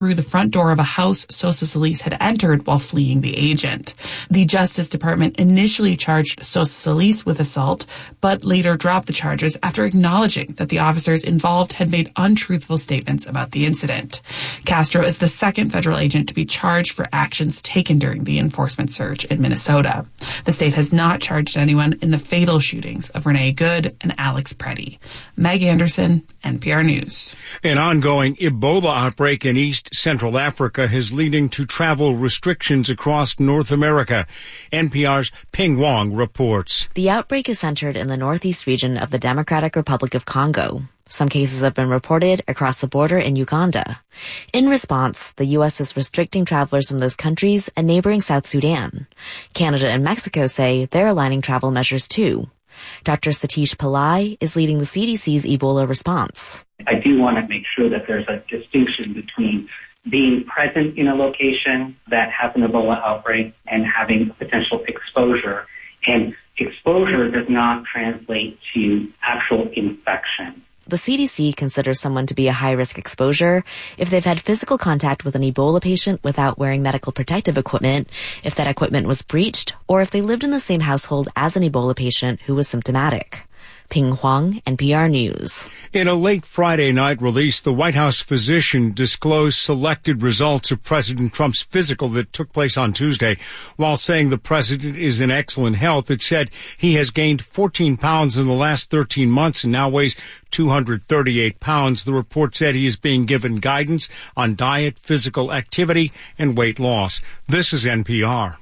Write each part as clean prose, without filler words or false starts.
through the front door of a house Sosa Solis had entered while fleeing the agent. The Justice Department initially charged Sosa Solis with assault, but later dropped the charges after acknowledging that the officers involved had made untruthful statements about the incident. Castro is the second federal agent to be charged for actions taken during the enforcement surge in Minnesota. The state has not charged anyone in the fatal shootings of Renee Good and Alex Preddy. Meg Anderson, NPR News. An ongoing Ebola outbreak in East Central Africa is leading to travel restrictions across North America. NPR's Ping Wong reports. The outbreak is centered in the northeast region of the Democratic Republic of Congo. Some cases have been reported across the border in Uganda. In response, the U.S. is restricting travelers from those countries and neighboring South Sudan. Canada and Mexico say they're aligning travel measures too. Dr. Satish Pillai is leading the CDC's Ebola response. I do want to make sure that there's a distinction between being present in a location that has an Ebola outbreak and having potential exposure. And exposure does not translate to actual infection. The CDC considers someone to be a high-risk exposure if they've had physical contact with an Ebola patient without wearing medical protective equipment, if that equipment was breached, or if they lived in the same household as an Ebola patient who was symptomatic. Ping Huang, NPR News. In a late Friday night release, the White House physician disclosed selected results of President Trump's physical that took place on Tuesday. While saying the president is in excellent health, it said he has gained 14 pounds in the last 13 months and now weighs 238 pounds. The report said he is being given guidance on diet, physical activity, and weight loss. This is NPR.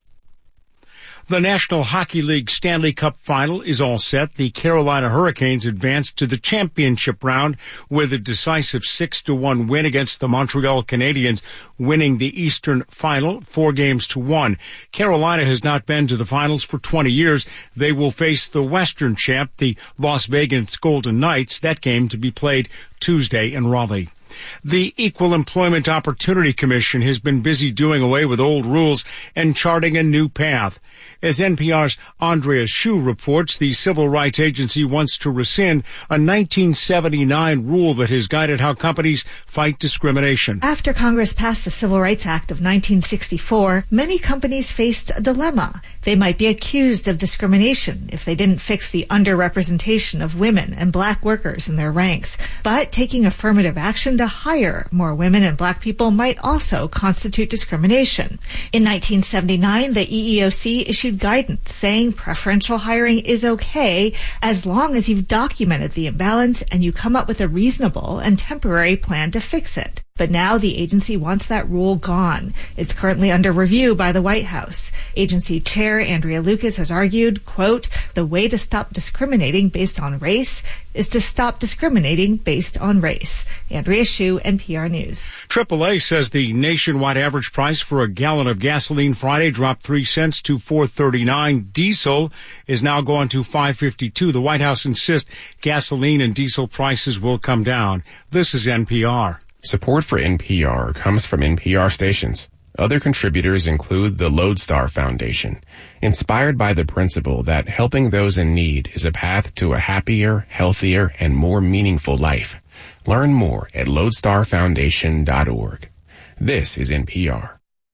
The National Hockey League Stanley Cup Final is all set. The Carolina Hurricanes advanced to the championship round with a decisive 6-1 win against the Montreal Canadiens, winning the Eastern Final 4-1. Carolina has not been to the finals for 20 years. They will face the Western champ, the Las Vegas Golden Knights. That game to be played Tuesday in Raleigh. The Equal Employment Opportunity Commission has been busy doing away with old rules and charting a new path. As NPR's Andrea Hsu reports, the Civil Rights Agency wants to rescind a 1979 rule that has guided how companies fight discrimination. After Congress passed the Civil Rights Act of 1964, many companies faced a dilemma. They might be accused of discrimination if they didn't fix the underrepresentation of women and black workers in their ranks. But taking affirmative action to hire more women and black people might also constitute discrimination. In 1979, the EEOC issued guidance saying preferential hiring is okay as long as you've documented the imbalance and you come up with a reasonable and temporary plan to fix it. But now the agency wants that rule gone. It's currently under review by the White House. Agency Chair Andrea Lucas has argued, quote, the way to stop discriminating based on race is to stop discriminating based on race. Andrea Hsu, NPR News. AAA says the nationwide average price for a gallon of gasoline Friday dropped 3 cents to $4.39. Diesel is now going to $5.52. The White House insists gasoline and diesel prices will come down. This is NPR. Support for NPR comes from NPR stations. Other contributors include the Lodestar Foundation, inspired by the principle that helping those in need is a path to a happier, healthier, and more meaningful life. Learn more at lodestarfoundation.org. This is NPR.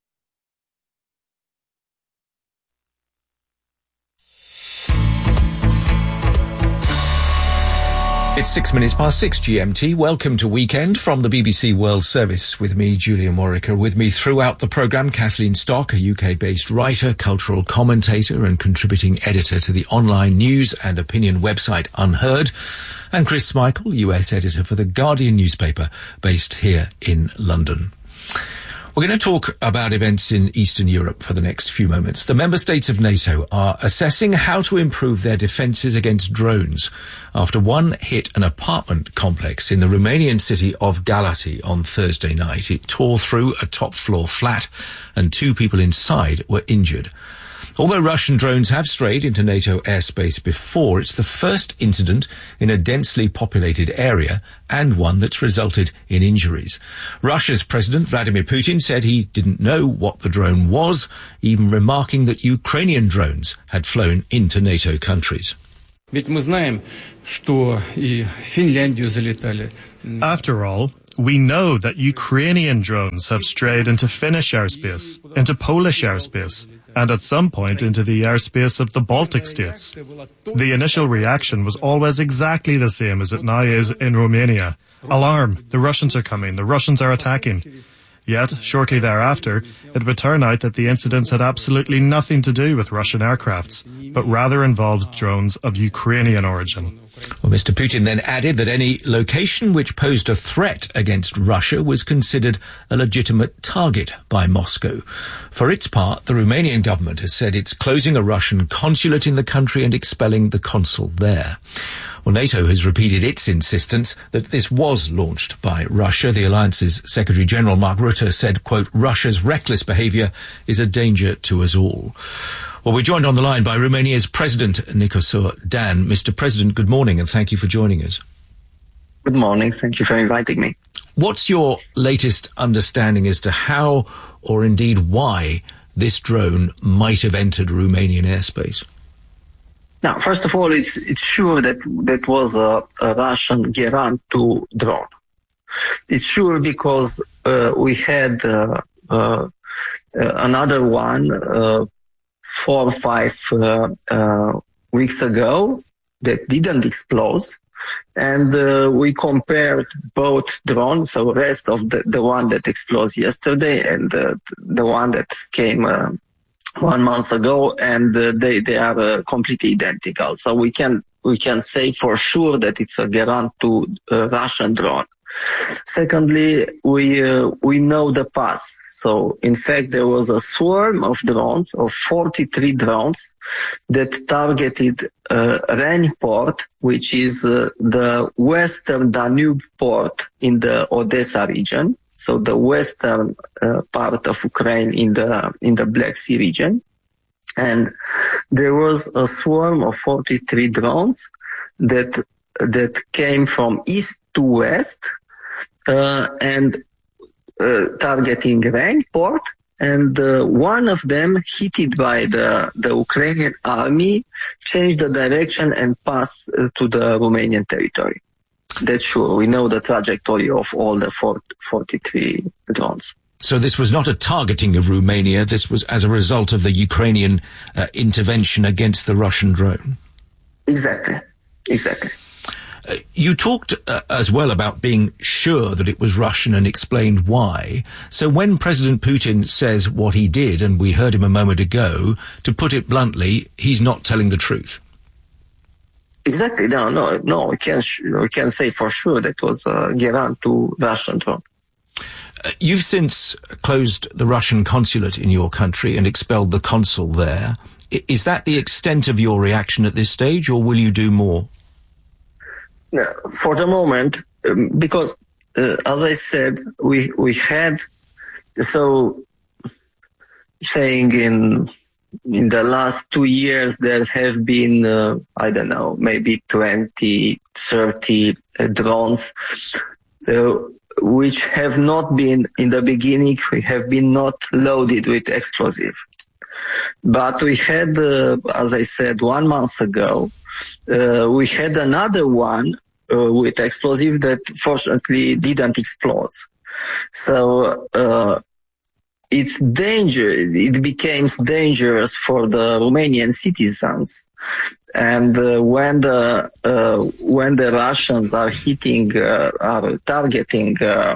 It's 6 minutes past 6 GMT. Welcome to Weekend from the BBC World Service with me, Julian Warwicker. With me throughout the programme, Kathleen Stock, a UK-based writer, cultural commentator and contributing editor to the online news and opinion website Unheard, and Chris Michael, US editor for The Guardian newspaper based here in London. We're going to talk about events in Eastern Europe for the next few moments. The member states of NATO are assessing how to improve their defences against drones after one hit an apartment complex in the Romanian city of Galați on Thursday night. It tore through a top-floor flat and 2 people inside were injured. Although Russian drones have strayed into NATO airspace before, it's the first incident in a densely populated area and one that's resulted in injuries. Russia's President Vladimir Putin said he didn't know what the drone was, even remarking that Ukrainian drones had flown into NATO countries. After all, We know that Ukrainian drones have strayed into Finnish airspace, into Polish airspace, and at some point into the airspace of the Baltic states. The initial reaction was always exactly the same as it now is in Romania. Alarm! The Russians are coming. The Russians are attacking. Yet, shortly thereafter, it would turn out that the incidents had absolutely nothing to do with Russian aircrafts, but rather involved drones of Ukrainian origin. Well, Mr. Putin then added that any location which posed a threat against Russia was considered a legitimate target by Moscow. For its part, the Romanian government has said it's closing a Russian consulate in the country and expelling the consul there. Well, NATO has repeated its insistence that this was launched by Russia. The alliance's Secretary-General Mark Rutte said, quote, Russia's reckless behaviour is a danger to us all. Well, we're joined on the line by Romania's President, Nicosur Dan. Mr. President, good morning and thank you for joining us. Good morning. Thank you for inviting me. What's your latest understanding as to how, or indeed why, this drone might have entered Romanian airspace? Now, first of all, it's sure that that was a Russian Geran 2 drone. It's sure because we had another one 4 or 5 weeks ago that didn't explode, and we compared both drones, so rest of the one that exploded yesterday and the one that came 1 month ago, and they are completely identical. So we can say for sure that it's a Geran 2 Russian drone. Secondly, we know the past. So in fact, there was a swarm of drones, of 43 drones, that targeted Reni port, which is the western Danube port in the Odessa region. So the western part of Ukraine in the Black Sea region. And there was a swarm of 43 drones that came from east to west, and targeting Reni port. And one of them, hit by the Ukrainian army, changed the direction and passed to the Romanian territory. That's sure. We know the trajectory of all the 43 drones. So this was not a targeting of Romania. This was as a result of the Ukrainian intervention against the Russian drone. Exactly. You talked as well about being sure that it was Russian and explained why. So when President Putin says what he did, and we heard him a moment ago, to put it bluntly, he's not telling the truth. Exactly. No. We can say for sure that was Geran 2 Russian drone. You've since closed the Russian consulate in your country and expelled the consul there. Is that the extent of your reaction at this stage, or will you do more? For the moment, because as I said, we had saying in the last 2 years, there have been, I don't know, maybe 20, 30 drones, which have not been, in the beginning, we have been not loaded with explosive. But we had, as I said, 1 month ago, we had another one with explosive that fortunately didn't explode. So, it became dangerous for the Romanian citizens. And when the Russians are targeting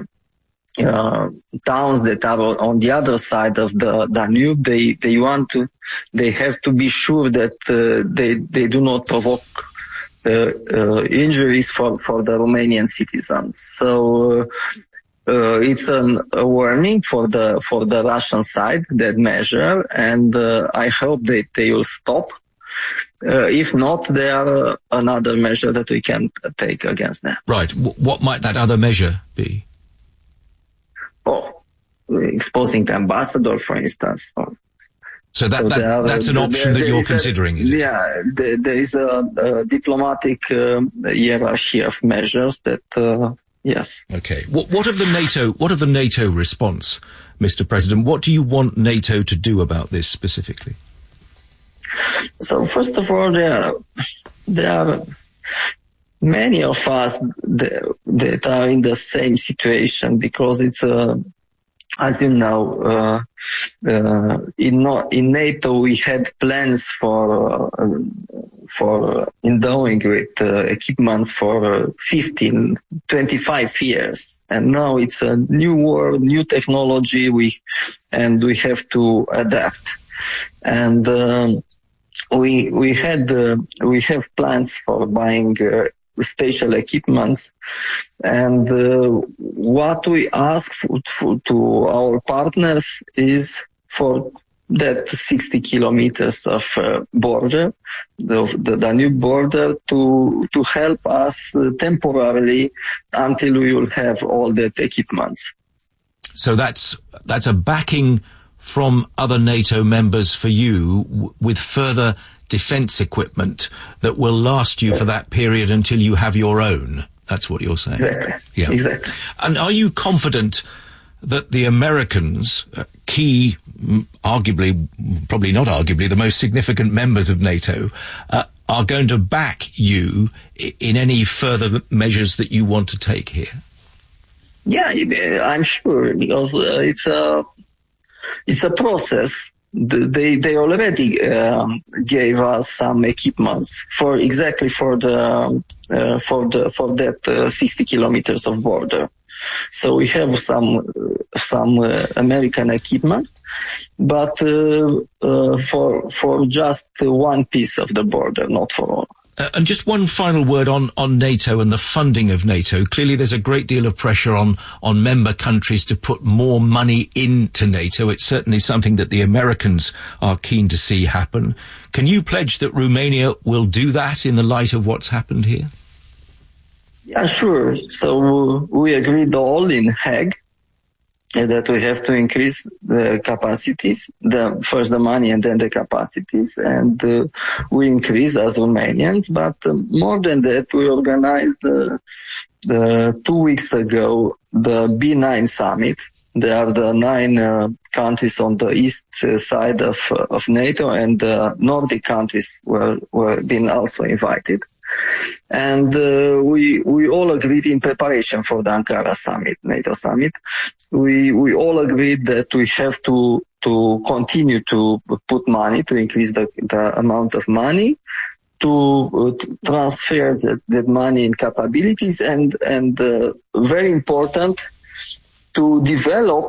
towns that are on the other side of the Danube, they have to be sure that they do not provoke injuries for the Romanian citizens. So it's a warning for the Russian side, that measure, and I hope that they will stop. If not, there are another measure that we can take against them. Right. What might that other measure be? Exposing the ambassador, for instance. So that's an option that you're considering, is it? Yeah, there is a diplomatic hierarchy of measures that, yes. Okay. What of the NATO response, Mr. President? What do you want NATO to do about this specifically? So first of all, there are many of us that are in the same situation, because it's as you know, in NATO we had plans for endowing with equipments for 15, 25 years, and now it's a new world, new technology. We have to adapt, and we have plans for buying special equipments, and what we ask to our partners is for that 60 kilometers of border, the new border, to help us temporarily until we will have all that equipments. So that's a backing from other NATO members for you with further defence equipment that will last you for that period until you have your own. That's what you're saying. Exactly. Yeah. Exactly. And are you confident that the Americans, key, arguably, probably not arguably, the most significant members of NATO, are going to back you in any further measures that you want to take here? Yeah, I'm sure, because it's a process. They already gave us some equipments for that 60 kilometers of border. So we have some American equipment, but for just one piece of the border, not for all. And just one final word on NATO and the funding of NATO. Clearly there's a great deal of pressure on member countries to put more money into NATO. It's certainly something that the Americans are keen to see happen. Can you pledge that Romania will do that in the light of what's happened here? Yeah, sure. So we agreed all in Hague that we have to increase the capacities, first the money and then the capacities, and we increase as Romanians. But more than that, we organized 2 weeks ago the B9 summit. There are the 9 countries on the east side of NATO, and the Nordic countries were being also invited. And we all agreed in preparation for the Ankara summit, NATO summit. We all agreed that we have to continue to put money, to increase the amount of money, to transfer that money in capabilities, and very important, to develop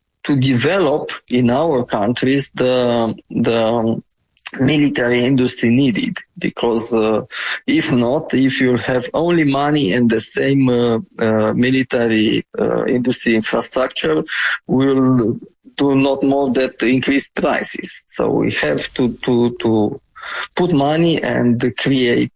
in our countries the military industry needed, because if you have only money and the same military industry infrastructure, will do not more than increase prices. So we have to put money and create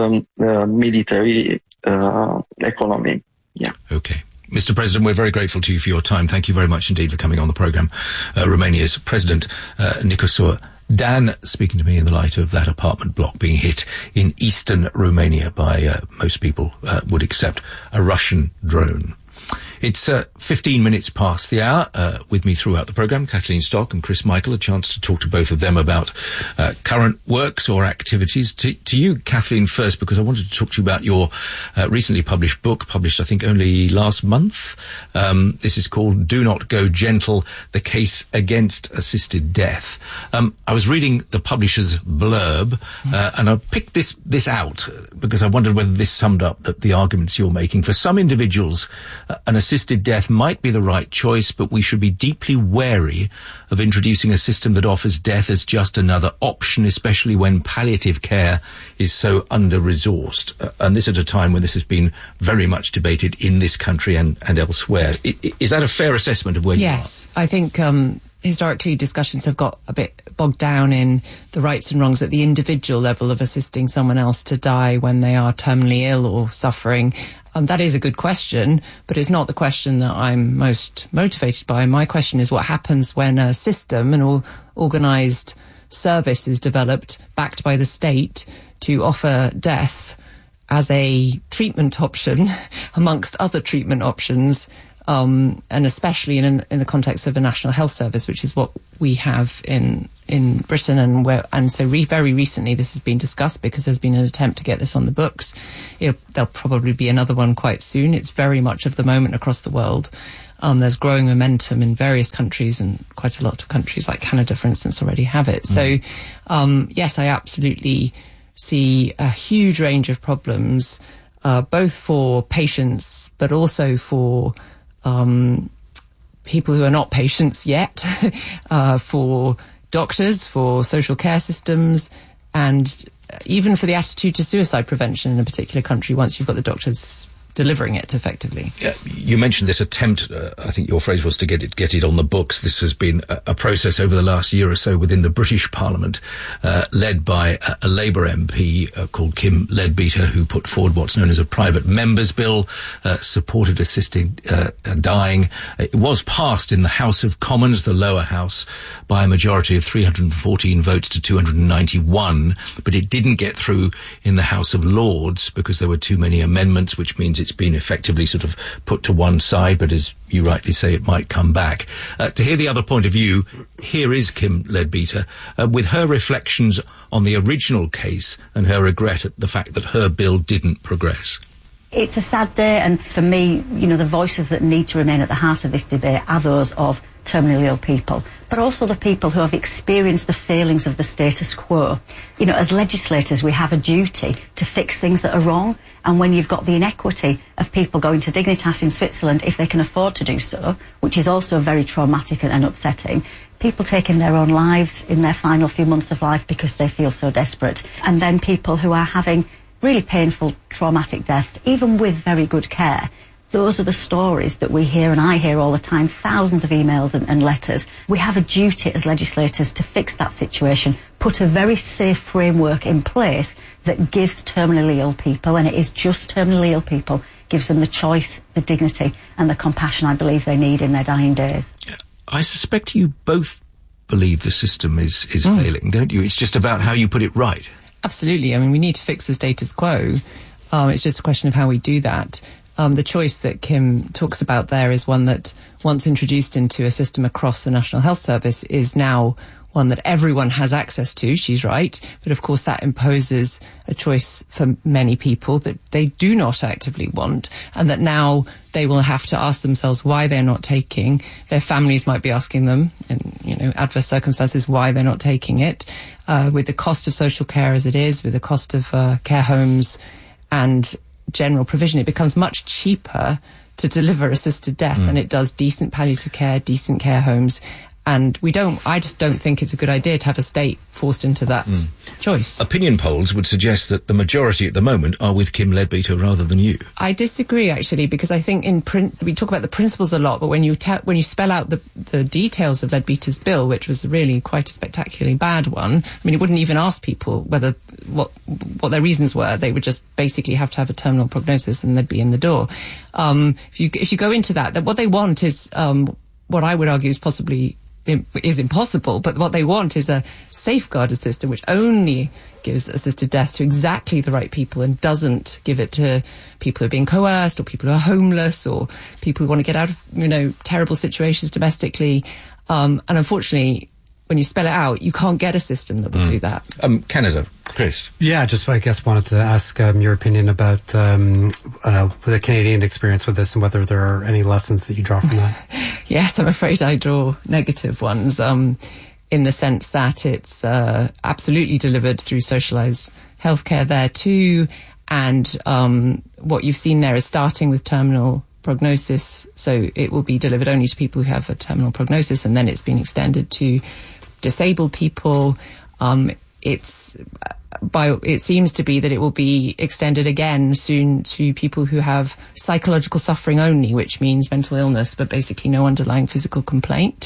military economy. Yeah. Okay. Mr. President, we're very grateful to you for your time. Thank you very much indeed for coming on the programme. Romania's President, Nicosur Dan, speaking to me in the light of that apartment block being hit in eastern Romania by, most people would accept, a Russian drone. It's 15 minutes past the hour. With me throughout the programme, Kathleen Stock and Chris Michael, a chance to talk to both of them about current works or activities. To you, Kathleen, first, because I wanted to talk to you about your recently published book, published I think only last month. This is called Do Not Go Gentle, The Case Against Assisted Death. I was reading the publisher's blurb, and I picked this out because I wondered whether this summed up the arguments you're making. For some individuals, an assisted death might be the right choice, but we should be deeply wary of introducing a system that offers death as just another option, especially when palliative care is so under-resourced. And this at a time when this has been very much debated in this country and elsewhere. Is that a fair assessment of where you are? Yes, I think historically discussions have got a bit bogged down in the rights and wrongs at the individual level of assisting someone else to die when they are terminally ill or suffering. That is a good question, but it's not the question that I'm most motivated by. My question is what happens when a system, an organised service is developed, backed by the state, to offer death as a treatment option amongst other treatment options, and especially in the context of a national health service, which is what we have in Britain, and so very recently this has been discussed because there's been an attempt to get this on the books. There'll probably be another one quite soon. It's very much of the moment across the world. There's growing momentum in various countries, and quite a lot of countries like Canada, for instance, already have it. So, yes, I absolutely see a huge range of problems, both for patients, but also for people who are not patients yet, for doctors, for social care systems, and even for the attitude to suicide prevention in a particular country once you've got the doctors delivering it effectively. You mentioned this attempt, I think your phrase was to get it on the books. This has been a process over the last year or so within the British Parliament, led by a Labour MP called Kim Leadbeater, who put forward what's known as a private member's bill, supported assisted dying. It was passed in the House of Commons, the lower house, by a majority of 314 votes to 291, but it didn't get through in the House of Lords because there were too many amendments, which means it's been effectively sort of put to one side, but as you rightly say, it might come back. To hear the other point of view, here is Kim Leadbeater with her reflections on the original case and her regret at the fact that her bill didn't progress. It's a sad day, and for me, the voices that need to remain at the heart of this debate are those of terminally ill people, but also the people who have experienced the failings of the status quo. As legislators, we have a duty to fix things that are wrong, and when you've got the inequity of people going to Dignitas in Switzerland, if they can afford to do so, which is also very traumatic and upsetting, people taking their own lives in their final few months of life because they feel so desperate, and then people who are having really painful, traumatic deaths, even with very good care. Those are the stories that we hear, and I hear all the time, thousands of emails and letters. We have a duty as legislators to fix that situation, put a very safe framework in place that gives terminally ill people, and it is just terminally ill people, gives them the choice, the dignity and the compassion I believe they need in their dying days. I suspect you both believe the system is failing, don't you? It's just about how you put it right. Absolutely. I mean, we need to fix the status quo. It's just a question of how we do that. The choice that Kim talks about there is one that, once introduced into a system across the National Health Service, is now one that everyone has access to. She's right. But of course that imposes a choice for many people that they do not actively want, and that now they will have to ask themselves why they're not taking. Their families might be asking them in, adverse circumstances why they're not taking it. With the cost of social care as it is, with the cost of care homes and general provision, it becomes much cheaper to deliver assisted death than it does decent palliative care, decent care homes. And I just don't think it's a good idea to have a state forced into that choice. Opinion polls would suggest that the majority at the moment are with Kim Leadbeater rather than you. I disagree, actually, because I think we talk about the principles a lot, but when you spell out the details of Leadbeater's bill, which was really quite a spectacularly bad one, I mean, it wouldn't even ask people what their reasons were. They would just basically have to have a terminal prognosis and they'd be in the door. If you go into that what they want is what I would argue is impossible, but what they want is a safeguarded system which only gives assisted death to exactly the right people and doesn't give it to people who are being coerced or people who are homeless or people who want to get out of terrible situations domestically. And unfortunately, when you spell it out, you can't get a system that will do that. Canada, Chris. Yeah, just I guess wanted to ask your opinion about the Canadian experience with this and whether there are any lessons that you draw from that. Yes, I'm afraid I draw negative ones, in the sense that it's absolutely delivered through socialised healthcare there too, and what you've seen there is starting with terminal prognosis, so it will be delivered only to people who have a terminal prognosis, and then it's been extended to disabled people. It seems to be that it will be extended again soon to people who have psychological suffering only, which means mental illness, but basically no underlying physical complaint.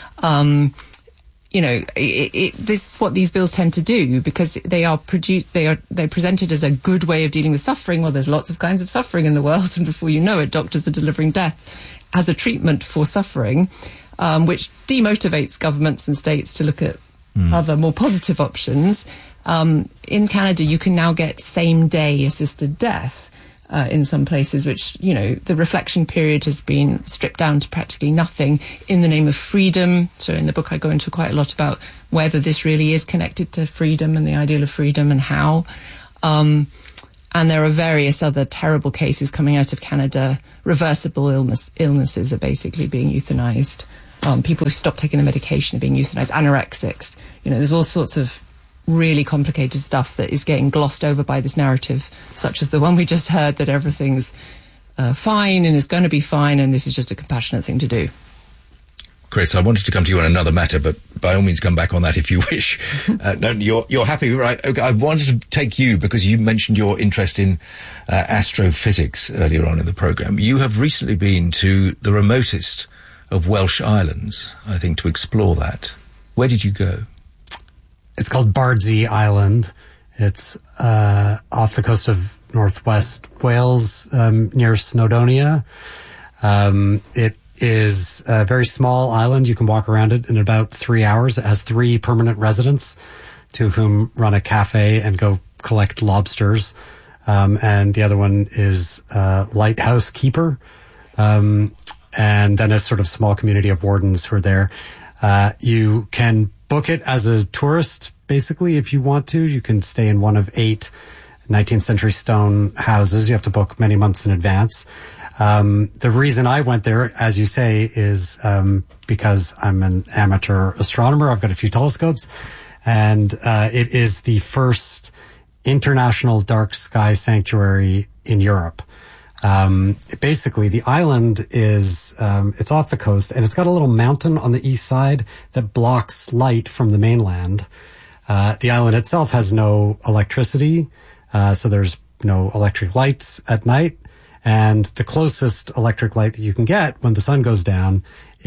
This is what these bills tend to do, because they're presented as a good way of dealing with suffering. Well, there's lots of kinds of suffering in the world, and before you know it, doctors are delivering death as a treatment for suffering, which demotivates governments and states to look at other more positive options. In Canada, you can now get same-day assisted death, in some places, which, the reflection period has been stripped down to practically nothing in the name of freedom. So in the book, I go into quite a lot about whether this really is connected to freedom and the ideal of freedom and how. And there are various other terrible cases coming out of Canada. Reversible illnesses are basically being euthanized. People who stop taking the medication are being euthanized. Anorexics. There's all sorts of really complicated stuff that is getting glossed over by this narrative, such as the one we just heard, that everything's fine and is going to be fine, and this is just a compassionate thing to do. Chris, I wanted to come to you on another matter, but by all means come back on that if you wish. No, you're happy, right? Okay, I wanted to take you because you mentioned your interest in astrophysics earlier on in the programme. You have recently been to the remotest of Welsh islands, I think, to explore that. Where did you go? It's called Bardsey Island. It's off the coast of northwest Wales, near Snowdonia. It is a very small island. You can walk around it in about 3 hours. It has 3 permanent residents, 2 of whom run a cafe and go collect lobsters. And the other one is lighthouse keeper. And then a sort of small community of wardens who are there. You can book it as a tourist, basically, if you want to. You can stay in one of 8 19th century stone houses. You have to book many months in advance. The reason I went there, as you say, is because I'm an amateur astronomer. I've got a few telescopes, and it is the first international dark sky sanctuary in Europe. Basically, the island is, it's off the coast, and it's got a little mountain on the east side that blocks light from the mainland. The island itself has no electricity, so there's no electric lights at night. And the closest electric light that you can get when the sun goes down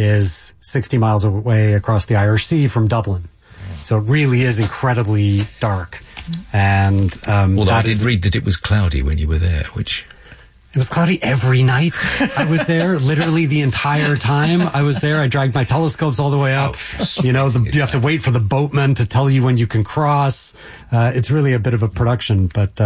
is 60 miles away across the Irish Sea from Dublin. So it really is incredibly dark. And, although I did read that it was cloudy when you were there, which... It was cloudy every night. I was there literally the entire time I was there. I dragged my telescopes all the way up. You have to wait for the boatman to tell you when you can cross. It's really a bit of a production, but,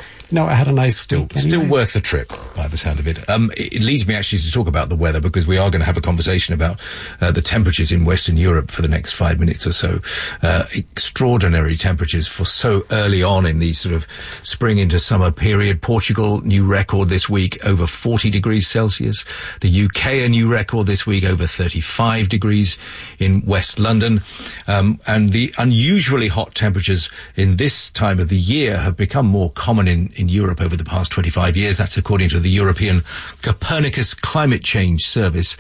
I had a nice week anyway. Still worth the trip by the sound of it. It leads me actually to talk about the weather, because we are going to have a conversation about the temperatures in Western Europe for the next 5 minutes or so. Extraordinary temperatures for so early on in the sort of spring into summer period. Portugal, new record this week, over 40 degrees Celsius. The UK, a new record this week, over 35 degrees in West London. And the unusually hot temperatures in this time of the year have become more common in Europe over the past 25 years. That's according to the European Copernicus Climate Change Service.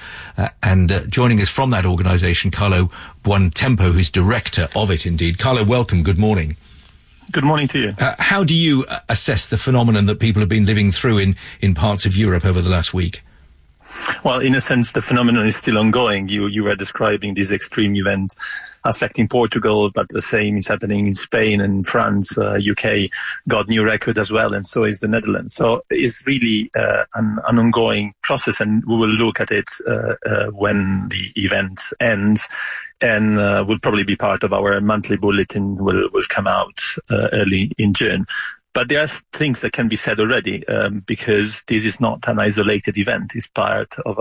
And joining us from that organisation, Carlo Buontempo, who's director of it indeed. Carlo, welcome. Good morning. Good morning to you. How do you assess the phenomenon that people have been living through in parts of Europe over the last week? Well, in a sense, the phenomenon is still ongoing. You were describing this extreme event affecting Portugal, but the same is happening in Spain and France. UK got new record as well, and so is the Netherlands. So it's really an ongoing process, and we will look at it when the event ends, and will probably be part of our monthly bulletin. Will come out early in June. But there are things that can be said already, because this is not an isolated event. It's part of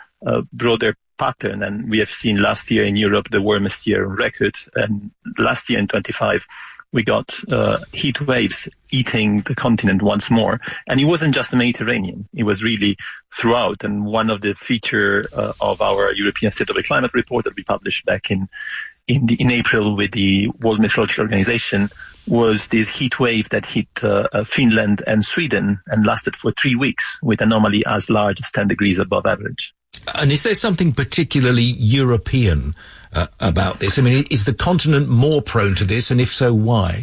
a broader pattern. And we have seen last year in Europe the warmest year on record. And last year in 25, we got heat waves eating the continent once more. And it wasn't just the Mediterranean. It was really throughout. And one of the feature of our European State of the Climate report that we published back in April with the World Meteorological Organization was this heat wave that hit Finland and Sweden and lasted for 3 weeks with anomaly as large as 10 degrees above average. And is there something particularly European about this? I mean, is the continent more prone to this, and if so, why?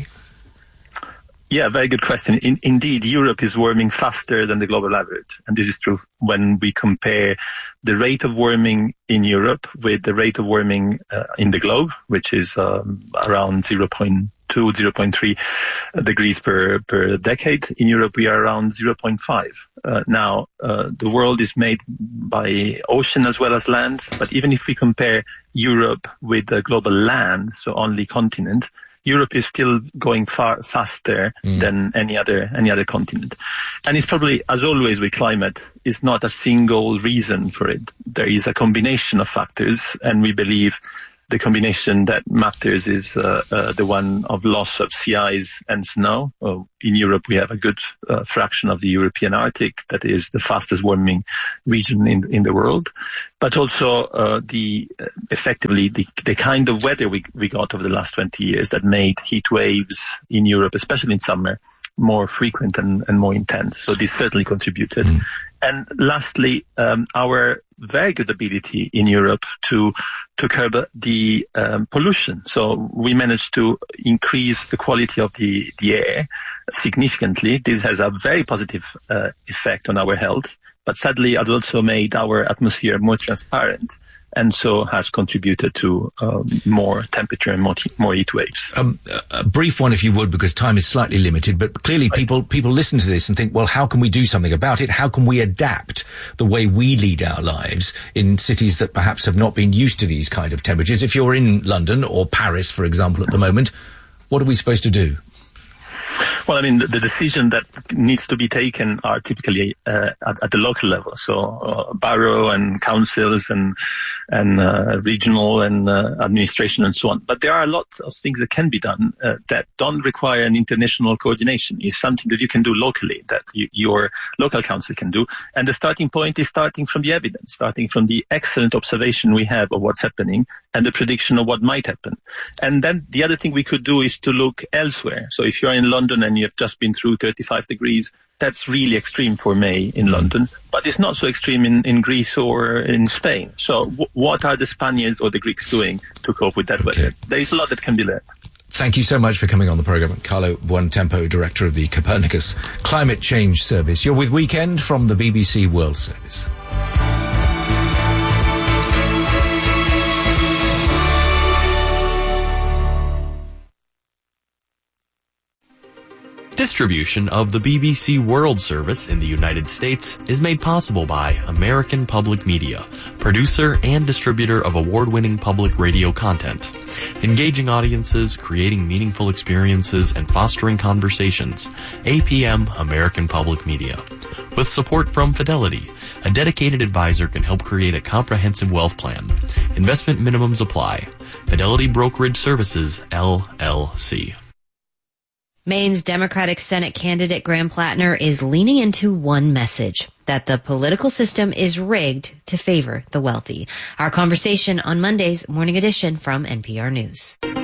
Yeah, very good question. Indeed, Europe is warming faster than the global average. And this is true when we compare the rate of warming in Europe with the rate of warming in the globe, which is around 0.2 0.3 degrees per decade. In Europe, we are around 0.5. Now, the world is made by ocean as well as land, but even if we compare Europe with the global land, so only continent, Europe is still going far faster than any other continent. And it's probably, as always with climate, is not a single reason for it. There is a combination of factors, and we believe the combination that matters is the one of loss of sea ice and snow. In Europe, we have a good fraction of the European Arctic that is the fastest warming region in the world. But also effectively the kind of weather we got over the last 20 years that made heat waves in Europe, especially in summer, more frequent and more intense. So this certainly contributed. And lastly, our very good ability in Europe to curb the pollution. So we managed to increase the quality of the air significantly. This has a very positive effect on our health, but sadly has also made our atmosphere more transparent, and so has contributed to more temperature and more heat waves. A brief one, if you would, because time is slightly limited, but clearly people listen to this and think, well, how can we do something about it? How can we adapt the way we lead our lives in cities that perhaps have not been used to these kind of temperatures? If you're in London or Paris, for example, at the moment, what are we supposed to do? Well, I mean, the decision that needs to be taken are typically at the local level. So borough and councils and regional and administration and so on. But there are a lot of things that can be done that don't require an international coordination. It's something that you can do locally, that your local council can do. And the starting point is starting from the evidence, starting from the excellent observation we have of what's happening and the prediction of what might happen. And then the other thing we could do is to look elsewhere. So if you're in London and you have just been through 35 degrees, that's really extreme for May in London, but it's not so extreme in Greece or in Spain. So what are the Spaniards or the Greeks doing to cope with that weather? There is a lot that can be learned. Thank you so much for coming on the programme. Carlo Buontempo, Director of the Copernicus Climate Change Service. You're with Weekend from the BBC World Service. Distribution of the BBC World Service in the United States is made possible by American Public Media, producer and distributor of award-winning public radio content. Engaging audiences, creating meaningful experiences, and fostering conversations. APM American Public Media. With support from Fidelity, a dedicated advisor can help create a comprehensive wealth plan. Investment minimums apply. Fidelity Brokerage Services, LLC. Maine's Democratic Senate candidate Graham Plattner is leaning into one message, that the political system is rigged to favor the wealthy. Our conversation on Monday's Morning Edition from NPR News.